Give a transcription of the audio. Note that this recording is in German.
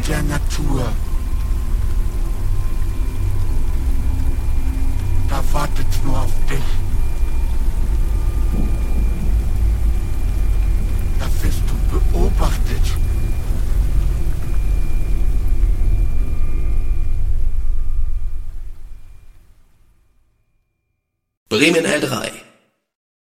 der Natur. Da wartet nur auf dich. Da wirst du beobachtet. Bremen L3